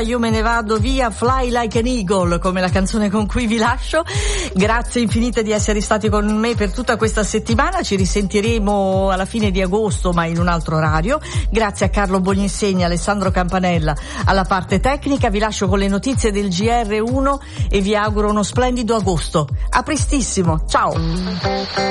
io me ne vado via, Fly Like an Eagle, come la canzone con cui vi lascio. Grazie infinite di essere stati con me per tutta questa settimana, ci risentiremo alla fine di agosto ma in un altro orario. Grazie a Carlo Bogninsegni, Alessandro Campanella alla parte tecnica, vi lascio con le notizie del GR1 e vi auguro uno splendido agosto. A prestissimo, ciao!